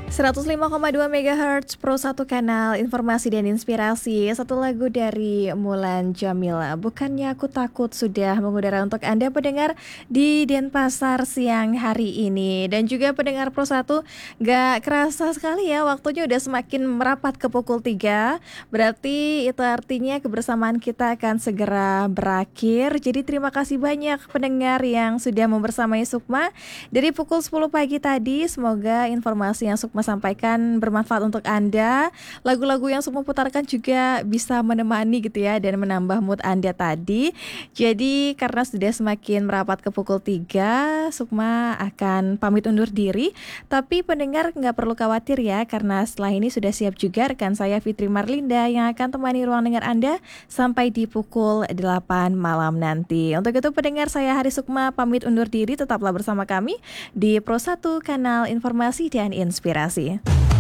105,2 MHz Pro 1 kanal informasi dan inspirasi. Satu lagu dari Mulan Jamila. Bukannya aku takut sudah mengudara untuk Anda pendengar di Denpasar siang hari ini. Dan juga pendengar Pro 1, gak kerasa sekali ya waktunya udah semakin merapat ke pukul 3. Berarti itu artinya kebersamaan kita akan segera berakhir. Jadi terima kasih banyak pendengar yang sudah membersamai Sukma dari pukul 10 pagi tadi. Semoga informasi yang Sukma sampaikan bermanfaat untuk Anda. Lagu-lagu yang Sukma putarkan juga bisa menemani gitu ya dan menambah mood Anda tadi. Jadi karena sudah semakin merapat ke pukul 3, Sukma akan pamit undur diri. Tapi pendengar nggak perlu khawatir ya, karena setelah ini sudah siap juga rekan saya Fitri Marlinda yang akan temani ruang dengar Anda sampai di pukul 8 malam nanti. Untuk itu pendengar, saya Hari Sukma pamit undur diri. Tetaplah bersama kami di Pro 1 kanal informasi dan inspirasi.